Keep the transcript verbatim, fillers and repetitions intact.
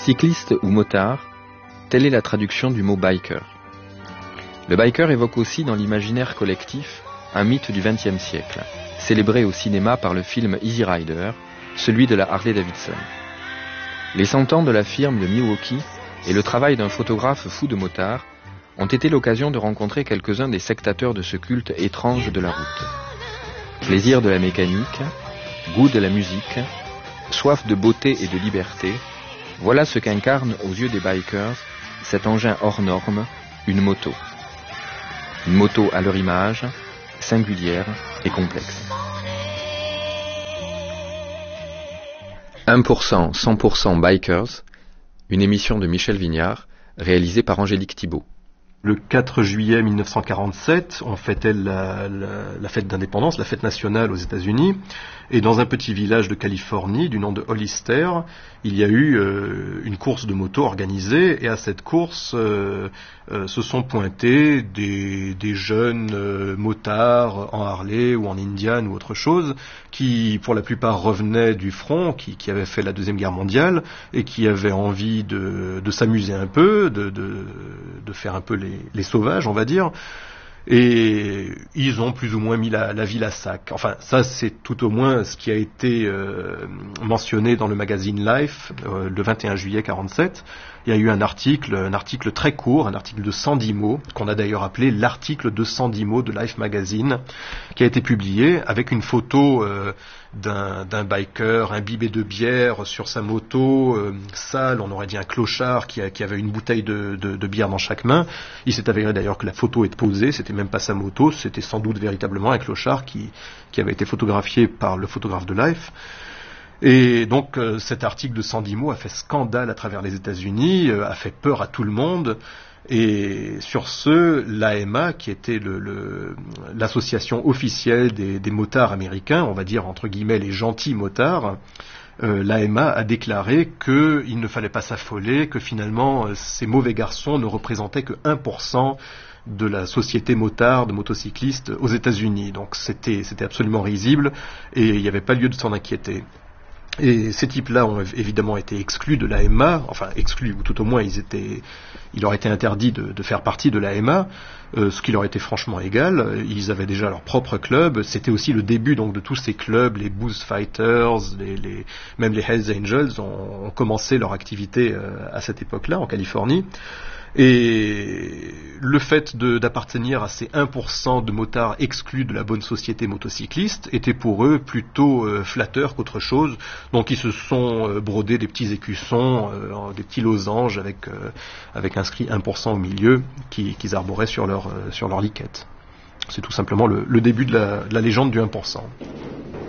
Cycliste ou motard, telle est la traduction du mot biker. Le biker évoque aussi dans l'imaginaire collectif un mythe du vingtième siècle, célébré au cinéma par le film Easy Rider, celui de la Harley-Davidson. Les cent ans de la firme de Milwaukee et le travail d'un photographe fou de motards ont été l'occasion de rencontrer quelques-uns des sectateurs de ce culte étrange de la route. Plaisir de la mécanique, goût de la musique, soif de beauté et de liberté, voilà ce qu'incarne aux yeux des bikers cet engin hors norme, une moto. Une moto à leur image, singulière et complexe. un pour cent, cent pour cent Bikers, une émission de Michel Vignard, réalisée par Angélique Thibault. Le quatre juillet mille neuf cent quarante-sept, on fêtait la, la, la fête d'indépendance, la fête nationale aux États-Unis. Et dans un petit village de Californie, du nom de Hollister, il y a eu euh, une course de moto organisée. Et à cette course, euh, euh, se sont pointés des, des jeunes euh, motards en Harley ou en Indian ou autre chose, qui pour la plupart revenaient du front, qui, qui avaient fait la Deuxième Guerre mondiale et qui avaient envie de, de s'amuser un peu, de, de, de faire un peu les, les sauvages, on va dire. Et ils ont plus ou moins mis la, la ville à sac. Enfin, ça c'est tout au moins ce qui a été euh, mentionné dans le magazine Life euh, le vingt et un juillet quarante-sept. Il y a eu un article, un article très court, un article de cent dix mots, qu'on a d'ailleurs appelé l'article de cent dix mots de Life Magazine, qui a été publié avec une photo euh, d'un, d'un biker imbibé de bière sur sa moto, euh, sale, on aurait dit un clochard qui, a, qui avait une bouteille de, de, de bière dans chaque main. Il s'est avéré d'ailleurs que la photo est posée, c'était même pas sa moto, c'était sans doute véritablement un clochard qui, qui avait été photographié par le photographe de Life. Et donc euh, cet article de cent dix mots a fait scandale à travers les États-Unis, euh, a fait peur à tout le monde. Et sur ce, l'A M A, qui était le, le, l'association officielle des, des motards américains, on va dire entre guillemets les gentils motards, euh, l'A M A a déclaré qu'il ne fallait pas s'affoler, que finalement euh, ces mauvais garçons ne représentaient que un pour cent de la société motard, de motocyclistes aux États-Unis. Donc c'était, c'était absolument risible et il n'y avait pas lieu de s'en inquiéter. Et ces types-là ont évidemment été exclus de l'A M A, enfin exclus, ou tout au moins ils étaient, il leur était interdit de, de faire partie de l'A M A, euh, ce qui leur était franchement égal. Ils avaient déjà leur propre club. C'était aussi le début donc de tous ces clubs, les Booze Fighters, les, les, même les Hells Angels ont, ont commencé leur activité euh, à cette époque-là en Californie. Et le fait de, d'appartenir à ces un pour cent de motards exclus de la bonne société motocycliste était pour eux plutôt euh, flatteur qu'autre chose. Donc ils se sont euh, brodés des petits écussons, euh, des petits losanges avec, euh, avec inscrit un pour cent au milieu qui, qu'ils arboraient sur leur, euh, sur leur liquette. C'est tout simplement le, le début de la, de la légende du un pour cent.